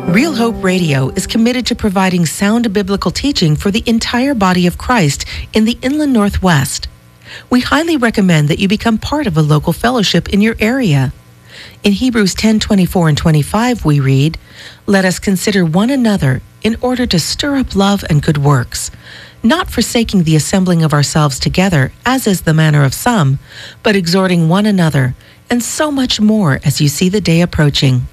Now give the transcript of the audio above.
Real Hope Radio is committed to providing sound biblical teaching for the entire body of Christ in the Inland Northwest. We highly recommend that you become part of a local fellowship in your area. In Hebrews 10:24 and 25, we read, "Let us consider one another in order to stir up love and good works, not forsaking the assembling of ourselves together, as is the manner of some, but exhorting one another, and so much more as you see the day approaching."